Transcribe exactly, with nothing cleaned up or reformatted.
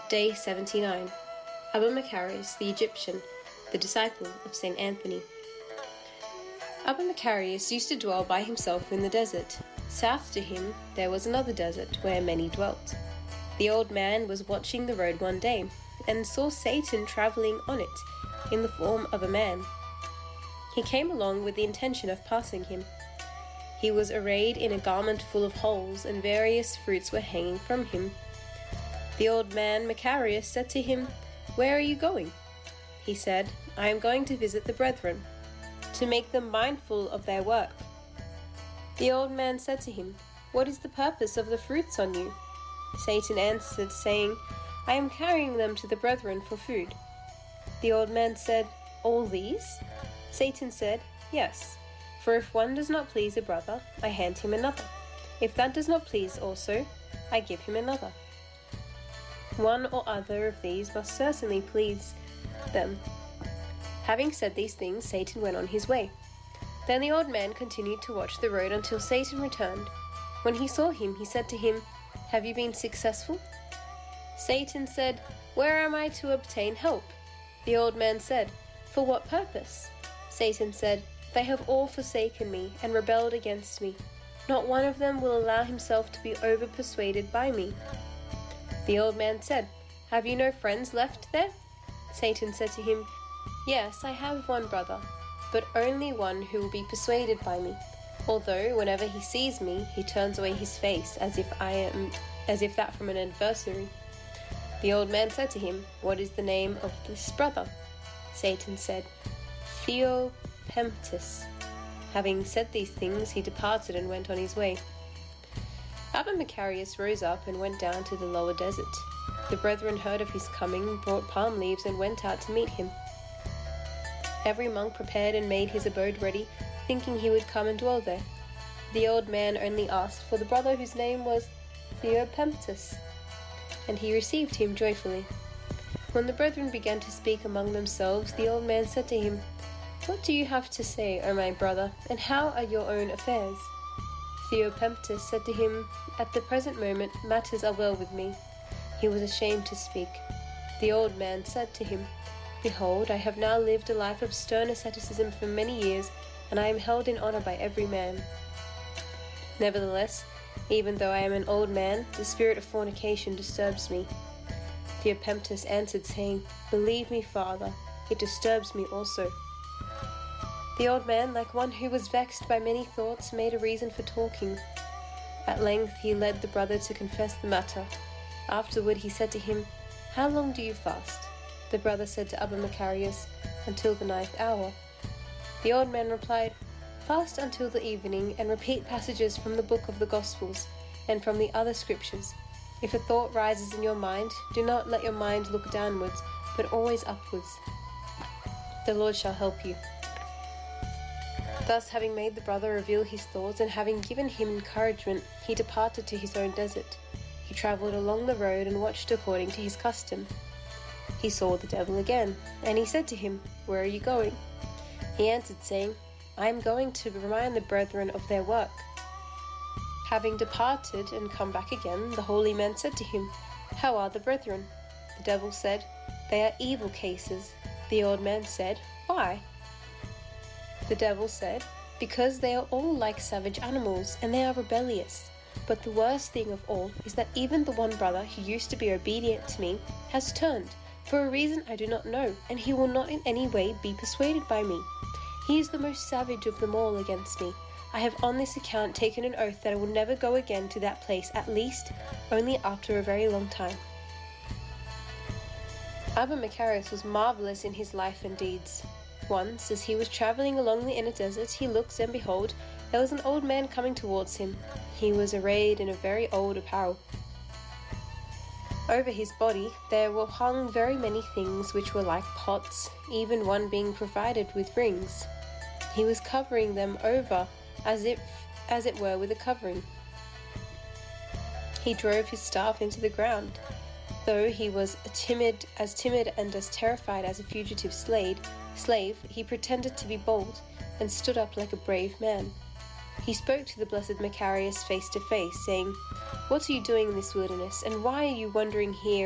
Day seventy-nine. Abba Macarius the Egyptian, the disciple of Saint Anthony. Abba Macarius used to dwell by himself in the desert. South to him there was another desert where many dwelt. The old man was watching the road one day, and saw Satan travelling on it in the form of a man. He came along with the intention of passing him. He was arrayed in a garment full of holes, and various fruits were hanging from him. The old man Macarius said to him, "Where are you going?" He said, "I am going to visit the brethren, to make them mindful of their work." The old man said to him, "What is the purpose of the fruits on you?" Satan answered, saying, "I am carrying them to the brethren for food." The old man said, "All these?" Satan said, "Yes, for if one does not please a brother, I hand him another. If that does not please also, I give him another. One or other of these must certainly please them." Having said these things, Satan went on his way. Then the old man continued to watch the road until Satan returned. When he saw him, he said to him, "Have you been successful?" Satan said, "Where am I to obtain help?" The old man said, "For what purpose?" Satan said, "They have all forsaken me and rebelled against me. Not one of them will allow himself to be over-persuaded by me." The old man said, "Have you no friends left there?" Satan said to him, "Yes, I have one brother, but only one who will be persuaded by me, although whenever he sees me, he turns away his face as if I am, as if that from an adversary." The old man said to him, "What is the name of this brother?" Satan said, "Theopemptus." Having said these things, he departed and went on his way. Abba Macarius rose up and went down to the lower desert. The brethren heard of his coming, brought palm leaves, and went out to meet him. Every monk prepared and made his abode ready, thinking he would come and dwell there. The old man only asked for the brother whose name was Theopemptus, and he received him joyfully. When the brethren began to speak among themselves, the old man said to him, "What do you have to say, O my brother, and how are your own affairs?" Theopemptus said to him, "At the present moment matters are well with me." He was ashamed to speak. The old man said to him, "Behold, I have now lived a life of stern asceticism for many years, and I am held in honor by every man. Nevertheless, even though I am an old man, the spirit of fornication disturbs me." Theopemptus answered, saying, "Believe me, father, it disturbs me also." The old man, like one who was vexed by many thoughts, made a reason for talking. At length he led the brother to confess the matter. Afterward he said to him, "How long do you fast?" The brother said to Abba Macarius, "Until the ninth hour." The old man replied, "Fast until the evening, and repeat passages from the book of the Gospels, and from the other scriptures. If a thought rises in your mind, do not let your mind look downwards, but always upwards. The Lord shall help you." Thus, having made the brother reveal his thoughts, and having given him encouragement, he departed to his own desert. He travelled along the road and watched according to his custom. He saw the devil again, and he said to him, "Where are you going?" He answered, saying, "I am going to remind the brethren of their work." Having departed and come back again, the holy man said to him, "How are the brethren?" The devil said, "They are evil cases." The old man said, "Why?" The devil said, "Because they are all like savage animals, and they are rebellious. But the worst thing of all is that even the one brother who used to be obedient to me has turned, for a reason I do not know, and he will not in any way be persuaded by me. He is the most savage of them all against me. I have on this account taken an oath that I will never go again to that place, at least only after a very long time." Abba Macarius was marvellous in his life and deeds. Once, as he was travelling along the inner desert, he looked, and behold, there was an old man coming towards him. He was arrayed in a very old apparel. Over his body there were hung very many things which were like pots, even one being provided with rings. He was covering them over as if, as it were, with a covering. He drove his staff into the ground. Though he was a timid, as timid and as terrified as a fugitive slave, slave, he pretended to be bold, and stood up like a brave man. He spoke to the blessed Macarius face to face, saying, "What are you doing in this wilderness, and why are you wandering here